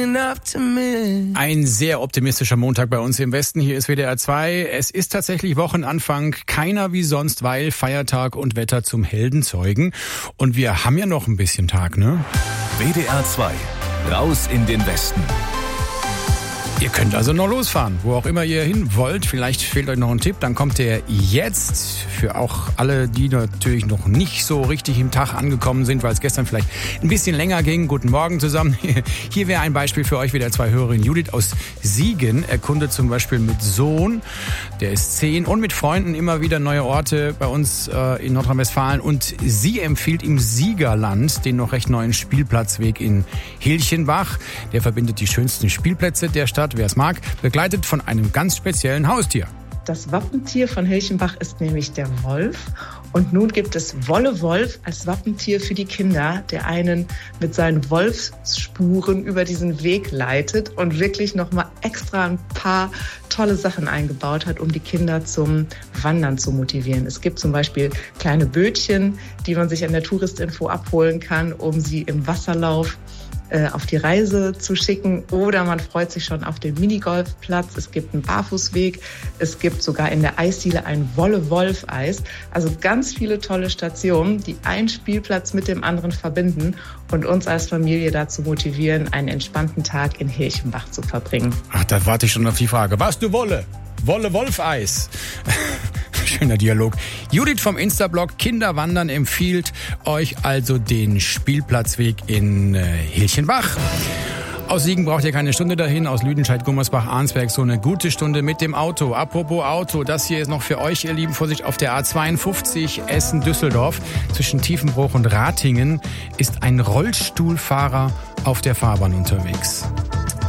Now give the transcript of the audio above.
Ein sehr optimistischer Montag bei uns im Westen. Hier ist WDR 2. Es ist tatsächlich Wochenanfang. Keiner wie sonst, weil Feiertag und Wetter zum Heldenzeugen. Und wir haben ja noch ein bisschen Tag, ne? WDR 2. Raus in den Westen. Ihr könnt also noch losfahren, wo auch immer ihr hin wollt. Vielleicht fehlt euch noch ein Tipp, dann kommt der jetzt. Für auch alle, die natürlich noch nicht so richtig im Tag angekommen sind, weil es gestern vielleicht ein bisschen länger ging. Guten Morgen zusammen. Hier wäre ein Beispiel für euch, wieder 2 Hörerinnen. Judith aus Siegen erkundet zum Beispiel mit Sohn, der ist 10, und mit Freunden immer wieder neue Orte bei uns in Nordrhein-Westfalen. Und sie empfiehlt im Siegerland den noch recht neuen Spielplatzweg in Hilchenbach. Der verbindet die schönsten Spielplätze der Stadt, wer es mag, begleitet von einem ganz speziellen Haustier. Das Wappentier von Hilchenbach ist nämlich der Wolf. Und nun gibt es Wolle Wolf als Wappentier für die Kinder, der einen mit seinen Wolfsspuren über diesen Weg leitet und wirklich nochmal extra ein paar tolle Sachen eingebaut hat, um die Kinder zum Wandern zu motivieren. Es gibt zum Beispiel kleine Bötchen, die man sich an der Touristinfo abholen kann, um sie im Wasserlauf auf die Reise zu schicken, oder man freut sich schon auf den Minigolfplatz. Es gibt einen Barfußweg, es gibt sogar in der Eisdiele ein Wolle-Wolf-Eis. Also ganz viele tolle Stationen, die einen Spielplatz mit dem anderen verbinden und uns als Familie dazu motivieren, einen entspannten Tag in Hilchenbach zu verbringen. Ach, da warte ich schon auf die Frage. Was du Wolle? Wolle-Wolf-Eis. Schöner Dialog. Judith vom Instablog Kinderwandern empfiehlt euch also den Spielplatzweg in Hilchenbach. Aus Siegen braucht ihr keine Stunde dahin, aus Lüdenscheid, Gummersbach, Arnsberg so eine gute Stunde mit dem Auto. Apropos Auto, das hier ist noch für euch, ihr Lieben, Vorsicht, auf der A52 Essen-Düsseldorf zwischen Tiefenbruch und Ratingen ist ein Rollstuhlfahrer auf der Fahrbahn unterwegs.